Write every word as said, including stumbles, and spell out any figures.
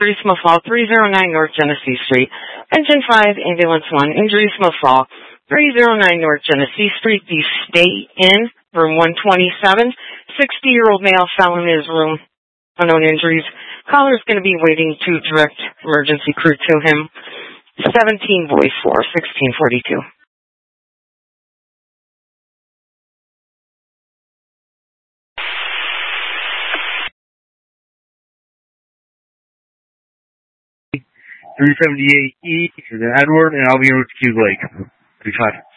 Small Fall, three oh nine North Genesee Street. Engine five, Ambulance one, injury Small Fall, three oh nine North Genesee Street, the State Inn, room one twenty-seven. sixty-year-old male fell in his room. Unknown injuries. Caller is going to be waiting to direct emergency crew to him. seventeen voice four, sixteen forty-two. three seventy-eight E, Edward, and I'll be in Cube Lake. three five.